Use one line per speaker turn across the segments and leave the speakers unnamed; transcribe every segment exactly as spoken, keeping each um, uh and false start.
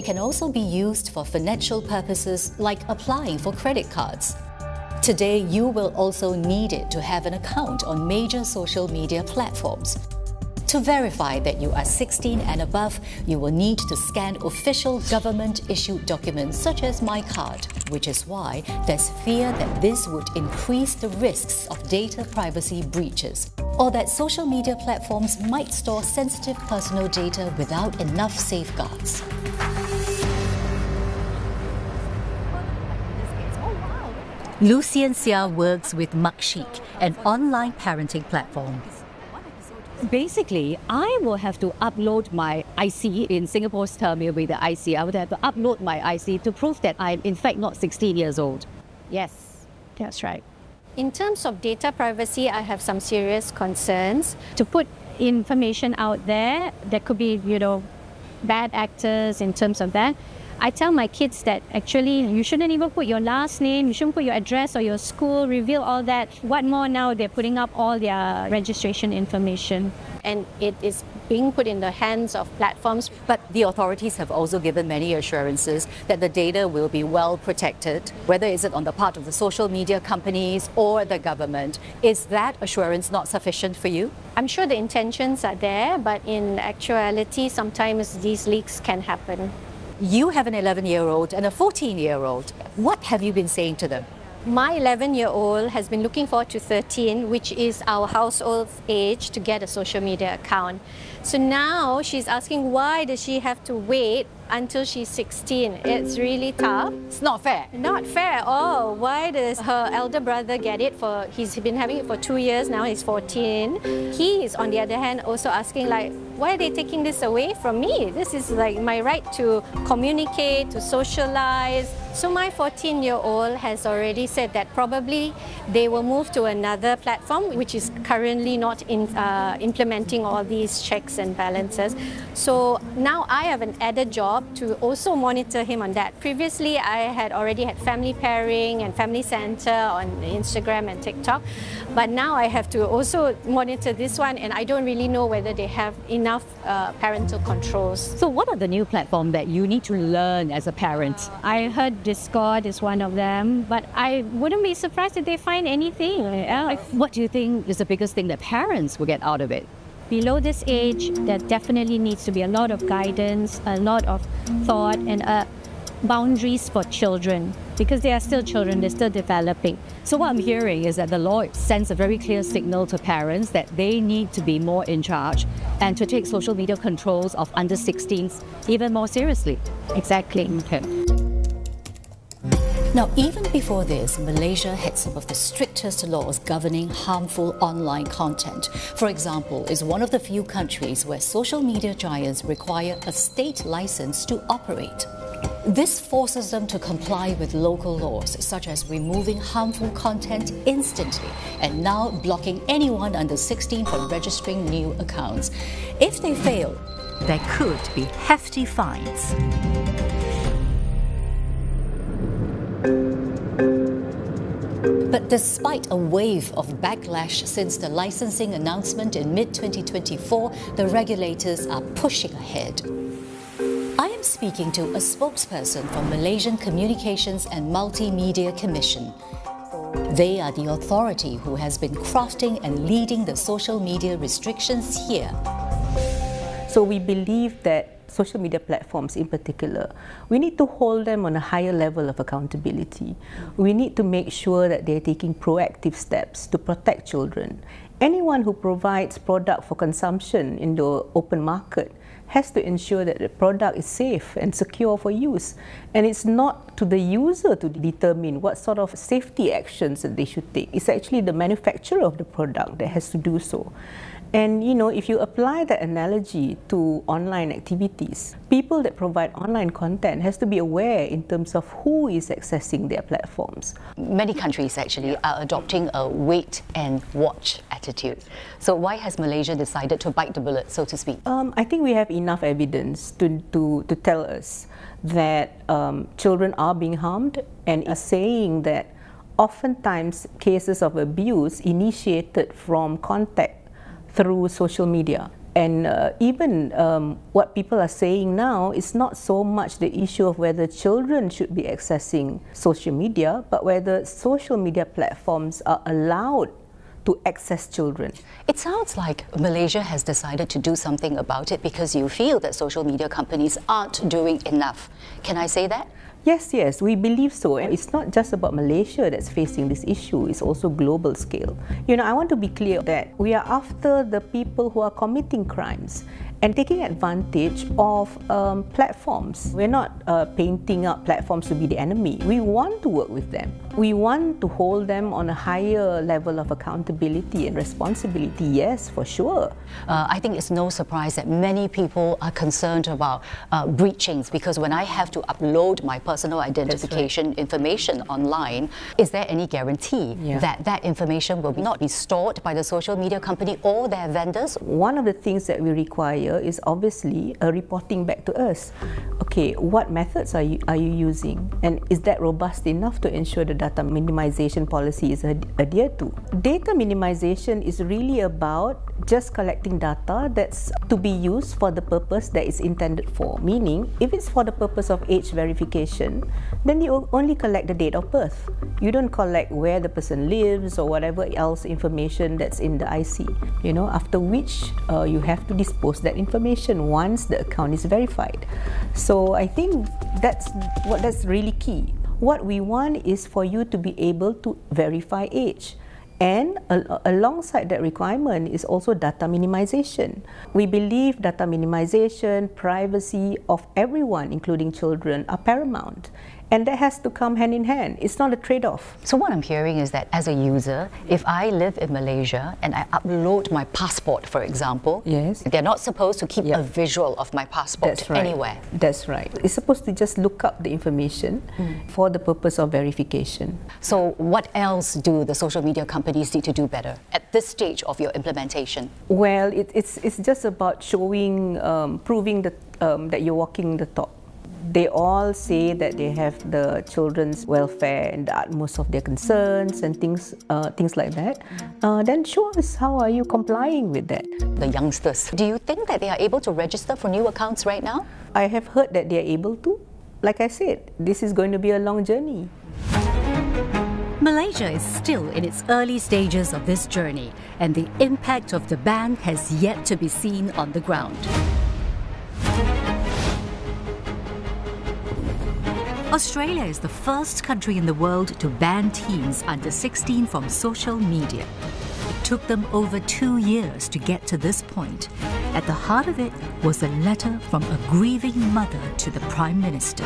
can also be used for financial purposes like applying for credit cards. Today, you will also need it to have an account on major social media platforms. To verify that you are sixteen and above, you will need to scan official government-issued documents such as MyCard, which is why there's fear that this would increase the risks of data privacy breaches, or that social media platforms might store sensitive personal data without enough safeguards. Lucian Seah works with Makshik, an online parenting platform.
Basically, I will have to upload my I C in Singapore's term with the I C. I would have to upload my I C to prove that I'm in fact not sixteen years old. Yes, that's right.
In terms of data privacy, I have some serious concerns.
To put information out there, there could be, you know, bad actors in terms of that. I tell my kids that actually you shouldn't even put your last name, you shouldn't put your address or your school, reveal all that. What more now, they're putting up all their registration information.
And it is being put in the hands of platforms.
But the authorities have also given many assurances that the data will be well protected, whether it's on the part of the social media companies or the government. Is that assurance not sufficient for you?
I'm sure the intentions are there, but in actuality, sometimes these leaks can happen.
You have an eleven-year-old and a fourteen-year-old. What have you been saying to them?
My eleven-year-old has been looking forward to thirteen, which is our household age, to get a social media account. So now she's asking why does she have to wait until she's sixteen. It's really tough.
It's not fair.
Not fair at all. Why does her elder brother get it for, he's been having it for two years now, he's fourteen. He is, on the other hand, also asking like, why are they taking this away from me? This is like my right to communicate, to socialize. So my fourteen-year-old has already said that probably they will move to another platform, which is currently not in, uh, implementing all these checks and balances. So now I have an added job to also monitor him on that. Previously, I had already had family pairing and family center on Instagram and TikTok, but now I have to also monitor this one, and I don't really know whether they have enough uh, parental controls.
So what are the new platforms that you need to learn as a parent? I heard Discord is one of them, but I wouldn't be surprised if they find anything else.
What do you think is the biggest thing that parents will get out of it?
Below this age, there definitely needs to be a lot of guidance, a lot of thought, and uh, boundaries for children, because they are still children, they're still developing.
So what I'm hearing is that the law sends a very clear signal to parents that they need to be more in charge and to take social media controls of under sixteens even more seriously.
Exactly.
Okay. Now, even before this, Malaysia had some of the strictest laws governing harmful online content. For example, is one of the few countries where social media giants require a state license to operate. This forces them to comply with local laws, such as removing harmful content instantly and now blocking anyone under sixteen from registering new accounts. If they fail, there could be hefty fines. But despite a wave of backlash since the licensing announcement in mid twenty twenty-four, the regulators are pushing ahead. I am speaking to a spokesperson from Malaysian Communications and Multimedia Commission. They are the authority who has been crafting and leading the social media restrictions here.
So we believe that social media platforms in particular, we need to hold them on a higher level of accountability. We need to make sure that they're taking proactive steps to protect children. Anyone who provides product for consumption in the open market has to ensure that the product is safe and secure for use. And it's not to the user to determine what sort of safety actions that they should take. It's actually the manufacturer of the product that has to do so. And you know, if you apply that analogy to online activities, people that provide online content has to be aware in terms of who is accessing their platforms.
Many countries actually are adopting a wait and watch attitude. So why has Malaysia decided to bite the bullet, so to speak?
Um, I think we have enough evidence to, to, to tell us that um, children are being harmed, and are saying that oftentimes cases of abuse initiated from contact through social media. And uh, even um, what people are saying now is not so much the issue of whether children should be accessing social media, but whether social media platforms are allowed to access children.
It sounds like Malaysia has decided to do something about it because you feel that social media companies aren't doing enough. Can I say that?
Yes, yes, we believe so. And it's not just about Malaysia that's facing this issue, it's also global scale. You know, I want to be clear that we are after the people who are committing crimes and taking advantage of um, platforms. We're not uh, painting out platforms to be the enemy. We want to work with them. We want to hold them on a higher level of accountability and responsibility, yes, for sure.
Uh, I think it's no surprise that many people are concerned about uh, breachings, because when I have to upload my personal identification right. information online, is there any guarantee yeah. that that information will not be stored by the social media company or their vendors?
One of the things that we require is obviously a reporting back to us. Okay, what methods are you, are you using? And is that robust enough to ensure the data minimization policy is ad adhered to? Data minimization is really about just collecting data that's to be used for the purpose that it's intended for. Meaning, if it's for the purpose of age verification, then you only collect the date of birth. You don't collect where the person lives or whatever else information that's in the I C. You know, after which uh, you have to dispose that information once the account is verified. So I think that's what that's really key. What we want is for you to be able to verify age. And al alongside that requirement is also data minimization. We believe data minimization, privacy of everyone, including children, are paramount. And that has to come hand in hand. It's not a trade-off.
So what I'm hearing is that as a user, if I live in Malaysia and I upload my passport, for example,
yes,
they're not supposed to keep yep. a visual of my passport
That's right.
anywhere.
That's right. It's supposed to just look up the information mm. for the purpose of verification.
So what else do the social media companies need to do better at this stage of your implementation?
Well, it, it's, it's just about showing, um, proving that, um, that you're walking the talk. They all say that they have the children's welfare and the utmost of their concerns and things, uh, things like that. Uh, then show us how are you complying with that.
The youngsters, do you think that they are able to register for new accounts right now?
I have heard that they are able to. Like I said, this is going to be a long journey.
Malaysia is still in its early stages of this journey, and the impact of the ban has yet to be seen on the ground. Australia is the first country in the world to ban teens under sixteen from social media. It took them over two years to get to this point. At the heart of it was a letter from a grieving mother to the Prime Minister.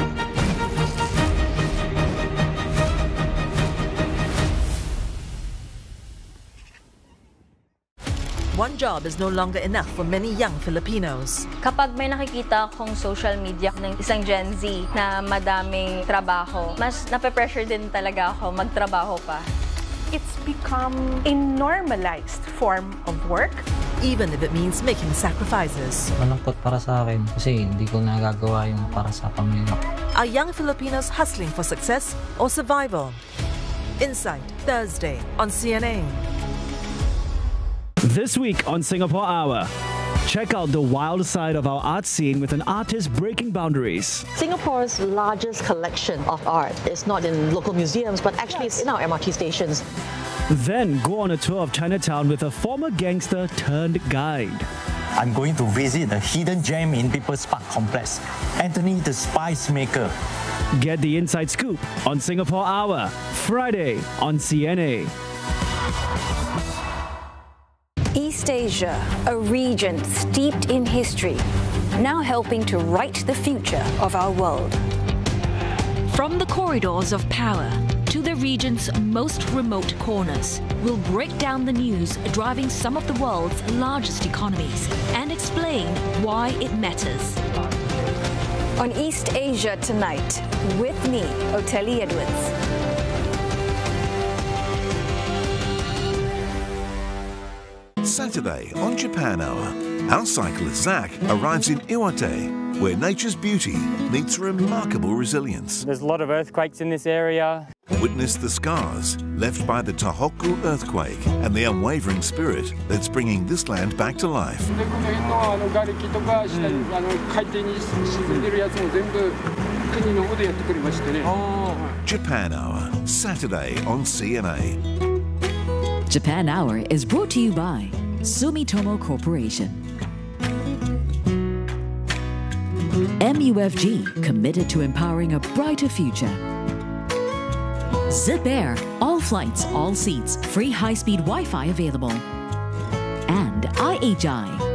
One job is no longer enough for many young Filipinos.
Kapag may nakikita akong social media ng isang Gen Z na madaming trabaho, mas nape-pressure din talaga ako magtrabaho pa.
It's become a normalized form of work.
Even if it means making sacrifices.
Malungkot para sa akin kasi hindi ko nagagawa yung para sa pamilya.
Are young Filipinos hustling for success or survival? Insight, Thursday on C N A.
This week on Singapore Hour, check out the wild side of our art scene with an artist breaking boundaries.
Singapore's largest collection of art is not in local museums, but actually it's in our M R T stations.
Then go on a tour of Chinatown with a former gangster turned guide.
I'm going to visit the hidden gem in People's Park Complex, Anthony the Spice Maker.
Get the inside scoop on Singapore Hour, Friday on C N A.
East Asia, a region steeped in history, now helping to write the future of our world.
From the corridors of power to the region's most remote corners, we'll break down the news driving some of the world's largest economies and explain why it matters.
On East Asia tonight, with me, Oteli Edwards.
Saturday on Japan Hour, our cyclist Zach arrives in Iwate, where nature's beauty meets remarkable resilience.
There's a lot of earthquakes in this area.
Witness the scars left by the Tohoku earthquake and the unwavering spirit that's bringing this land back to life. Japan Hour, Saturday on C N A.
Japan Hour is brought to you by Sumitomo Corporation. M U F G, committed to empowering a brighter future. Zip Air, all flights, all seats, free high-speed Wi-Fi available. And I H I,